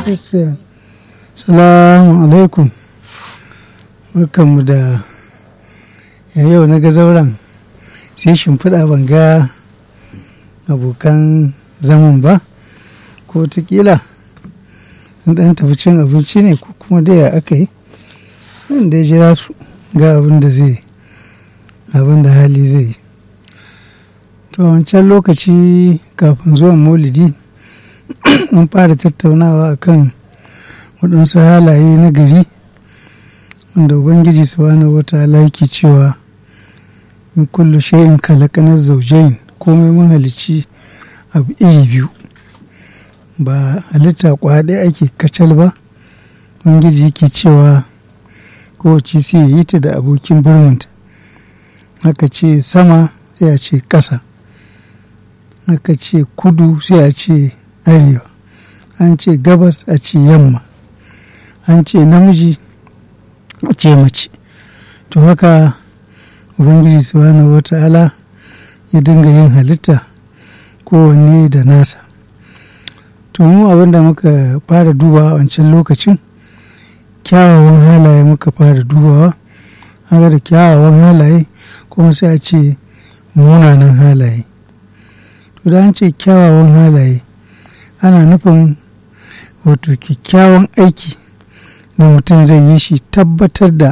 Salamu alaikum. Barkanmu da yau na ga zauren sai shimfiɗa ban ga abokan zaman ba, ko wataƙila sun ɗan tafi cin abinci ne ko kuma da ya aka yi. Nan da ya jira su ga abin da hali zai yi. To wancan lokaci kafin zuwan maulidi mun fara tattaunawa akan waɗansu halaye na gari wanda ubangiji subhanahu wataala yake cewa in kullu shay'in khalaqana zawjayn, komai mun halicci abu iri biyu, ba halitta ɗaya ake kacal ba. Ubangiji yake cewa kowace sai ya yi ta da abokin birninta. Haka ce sama sai a ce ƙasa, haka ce kudu sai a ce arewa, an ce gabas a ce yamma, an ce namiji a ce mace. To haka ubangiji subhanahu wata'ala ya dinga yin halitta kowanne da nasa. To mu abinda muka fara dubawa a wancan lokacin kyawawan halaye muka fara dubawa. Haka da kyawawan halaye kuma sai a ce munanan halaye. To da an ce kyawawan halaye ana nufin wato kyakkyawan aiki da mutum zai yi shi tabbatar da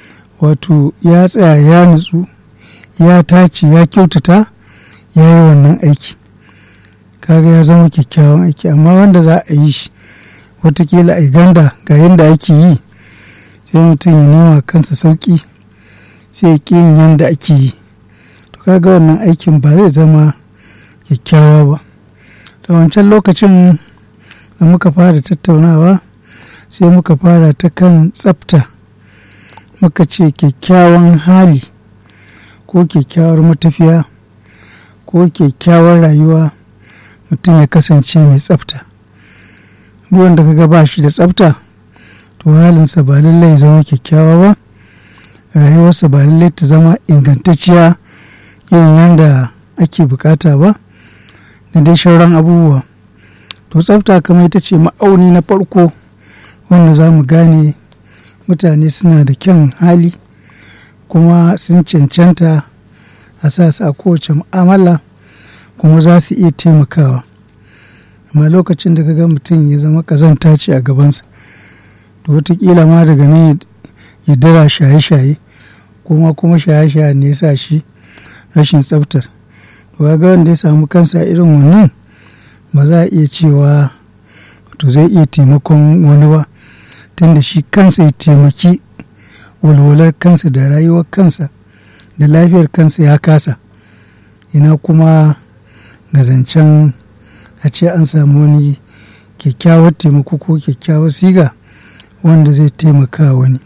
wato ya tsaya ya nutsu ya tace ya kyautata ya yi wannan aiki, kaga ya zama kyakkyawan aiki. Amma wanda za a yi shi watakila a ganda ga yadda ake yi, sai mutum ya nema kansa sauki sai ya ƙi yin yadda ake yi, to kaga wannan aikin ba zai zama kyakkyawa ba. Da wancan lokacin da muka fara tattaunawa sai muka fara ta kan tsafta. Muka ce kyakkyawan hali ko kyakkyawar matafiya ko kyakkyawar rayuwa mutum ya kasance mai tsafta. Duk wanda kaga ba shi da tsafta to halinsa ba lallai zama kyakkyawa ba, rayuwarsa ba lallai ta zama ingantacciya irin yadda ake bukata ba, da dai sauran abubuwa. To tsafta kamar ita ce ma'auni na farko wanda za mu gane mutane suna da kyan hali kuma sun cancanta a sa su a kowace mu'amala kuma za su iya taimakawa. Amma lokacin da kaga mutum ya zama ƙazanta ce a gabansa, to wataƙila ma daga nan ya dara shaye-shaye kuma shaye-shaye ne ya sa shi rashin tsaftar. To ga wanda ya samu kansa irin wannan ba za a iya cewa to zai iya taimakon wani ba, tunda shi kansa ya taimaki walwalar kansa da rayuwar kansa da lafiyar kansa ya kasa, ina kuma ga zancen a ce an samu wani kyakkyawar taimako ko kyakkyawar siga wanda zai taimaka wani.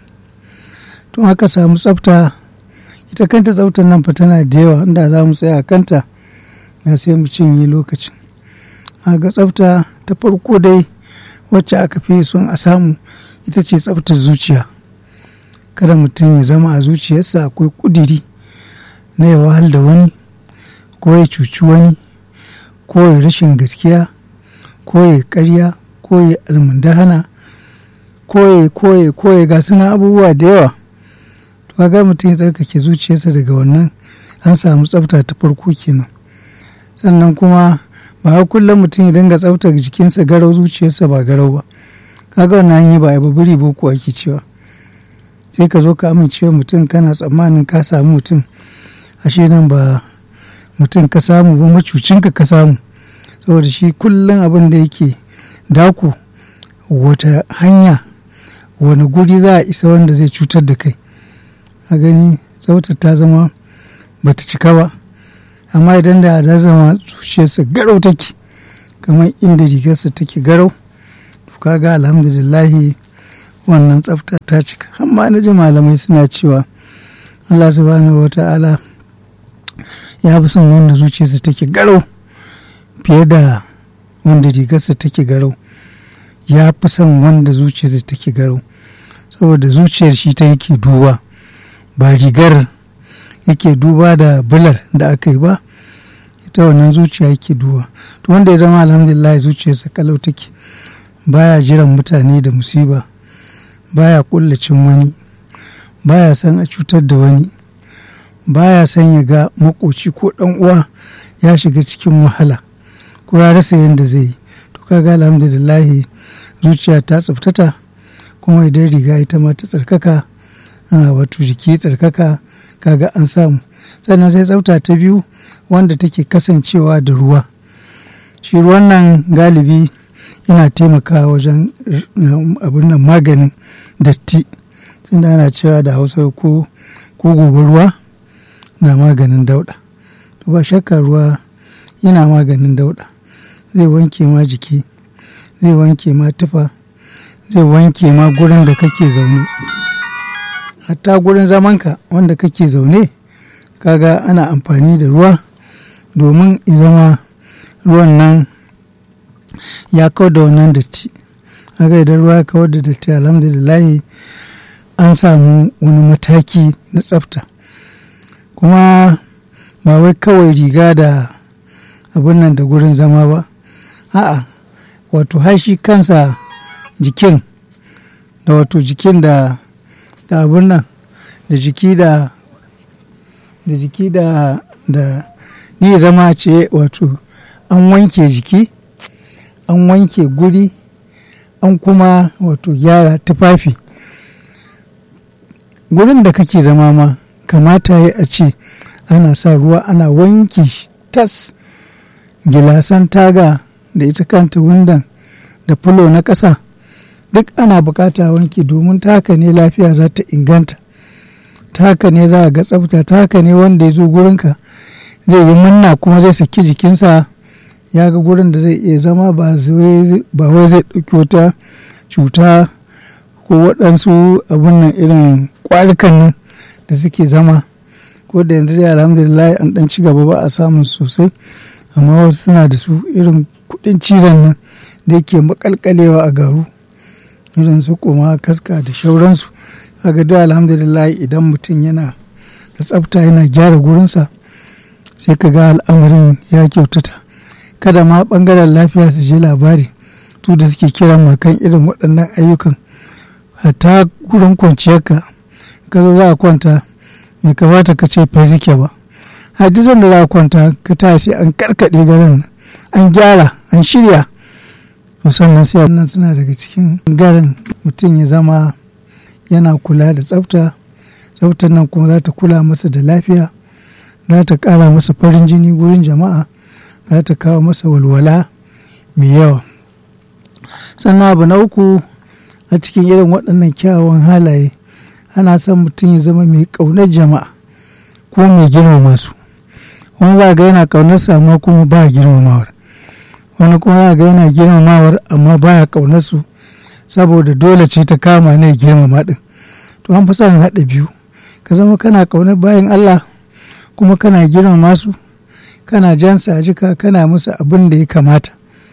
Tun aka samu tsafta, ita kanta tsaftar nan fa tana da yawa, inda za mu tsaya a kanta na sai mu cinye lokacin. Ga tsafta ta farko dai wacce aka fi son a samu ita ce tsaftar zuciya. Kada mutum ya zama a zuciyarsa akwai ƙudiri na ya wahal da wani ko ya cuci wani ko ya rashin gaskiya ko ya ƙarya ko ya almundahana ko ya ga suna abubuwa da yawa. To ga mutum ya tsarkake zuciyarsa daga wannan, an samu tsafta ta farko kenan. Sannan kuma ba kullum mutum ya dinga tsaftar jikinsa garau zuciyarsa ba garau ba, kaga wannan hanyar ba a babiri boko ake cewa. Sai ka zo ka amincewa mutum kana tsammanin ka samu mutum, ashe nan ba mutum ka samu ba, macucinka ka samu, saboda shi kullum abin da yake daku wata hanya wani guri za a isa wanda zai cutar da kai. A gani tsaftar ta zama bata cika ba. Amma idan da ta zama zuciyarsa garau take kamar inda rigarsa take garau, to kaga alhamdulillahi wannan tsafta ta cika. Amma na ji malamai suna cewa Allah subhanahu wata'ala ya fi son wanda zuciyarsa take garau fiye da wanda rigarsa take garau. Ya fi son wanda zuciyarsa take garau, saboda zuciyar shi ta yake duba, ba rigar yake duba da bular da aka yi ba, ita wannan zuciya yake duba. To wanda ya zama alhamdulillah zuciyarsa kalau take, baya jiran mutane da musiba, baya kullacin wani, baya son a cutar da wani, baya son ya ga makoci ko ɗan uwa ya shiga cikin wahala ko ya rasa yadda zai yi. To kaga alhamdulillahi zuciya ta tsaftata, kuma idan riga ita ma ta tsarkaka, wato jiki tsarkaka, kaga an samu. Sannan sai tsafta ta biyu wanda take kasancewa da ruwa. Shi ruwan nan galibi yana taimakawa wajen abin nan maganin datti, tunda ana cewa da Hausa ko gobe ruwa na maganin dauɗa. To ba shakka ruwa yana maganin dauɗa, zai wanke ma jiki, zai wanke ma tufa, zai wanke ma gurin da kake zaune, hatta gurin zamanka wanda kake zaune, kaga ana amfani da ruwa domin zama ruwan nan ya kawar da wannan datti. Haka idan ruwa ya kawar da datti, alhamdulillah an samu wani mataki na tsafta. Kuma ba wai kawai riga da abin nan da gurin zama ba, a'a, wato hashi kansa jikin da wato jikin da abin nan da jiki da ni zama ce, wato an wanke jiki, an wanke guri, an kuma wato gyara tufafi. Gurin da kake zama ma kamata ya a ce ana sa ruwa ana wanke shi tas, gilasan taga da ita kanta wundan da fulo na ƙasa duk ana bukata wanke, domin ta haka ne lafiya za ta inganta, ta haka ne za a ga tsafta, ta haka ne wanda ya zo gurinka zai yi munna kuma zai saki jikinsa, ya ga gurin da zai iya zama, ba wai zai ɗauki wata cuta ko waɗansu abun nan irin ƙwarikan nan da suke zama, ko da yanzu dai alhamdulillah an ɗan ci gaba ba a samun sosai, amma wasu suna da su irin kuɗin cizon nan da yake makalkalewa a garu, irin su koma kaska da shauransu. Kaga da alhamdulillah idan mutum yana da tsafta yana gyara gurinsa, sai ka ga al'amarin ya kyautata. Kada ma ɓangaren lafiya su je labari, tu da suke kiran makan irin waɗannan ayyukan, hatta gurin kwanciyarka ka zo za a kwanta, bai kamata ka ce fezike ba. Hadisan da za a kwanta ka ta sai an karkaɗe garin, an gyara, an shirya. To sannan sai wannan suna daga cikin garin mutum ya zama yana kula da tsafta. Tsaftar nan kuma za ta kula masa da lafiya, za ta ƙara masa farin jini gurin jama'a, za ta kawo masa walwala mai yawa. Sannan abu na uku a cikin irin waɗannan kyawawan halaye, ana son mutum ya zama mai ƙaunar jama'a ko mai girmama su. Wani za ga yana ƙaunarsa amma kuma ba girmamawar, wani kuma za ga yana girmamawar amma ba ya ƙaunarsu, saboda dole ce ta kama ne girmama ɗin. To an fi son haɗa biyu, ka zama kana ƙaunar bayan Allah kuma kana girmama su, kana jan su a jika, kana musu abin da ya kamata,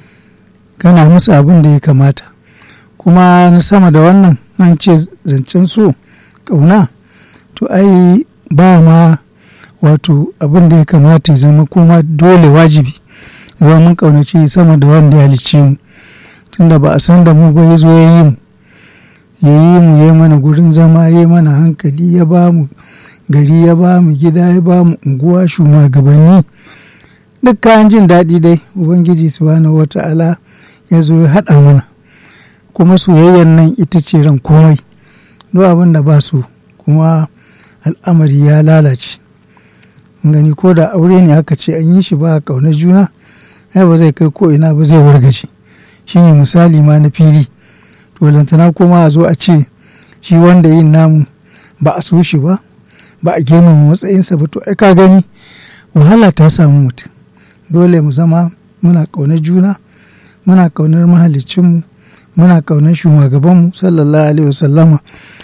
kuma na sama da wannan an ce zancen so ƙauna, to ai ba ma wato abin da ya kamata ya zama kuma dole wajibi zama mun ƙaunaci sama da wanda ya halicce mu, tunda ba a san da mu ba ya zo ya yi mu ya mana gurin zama, ya mana hankali, ya ba mu gari, ya ba mu gida, ya ba mu unguwa, shugabanni, duk kayan jin daɗi dai ubangiji subhanahu wata'ala ya zo ya haɗa mana. Kuma soyayyar nan ita ce ran komai, duk abin da ba su kuma al'amari ya lalace. Gani ko da aure ne aka ce an yi shi ba a ƙaunar juna, ai ba zai kai ko ina ba, zai wargaje. Shine misali ma na fili. To lantana kuma a zo a ce shi wanda yin namu ba a so shi ba, ba a girmama matsayinsa ba, to ai ka gani wahala ta samu mutum. Dole mu zama muna ƙaunar juna, muna ƙaunar mahaliccinmu, muna ƙaunar shugabanmu sallallahu alaihi wasallama.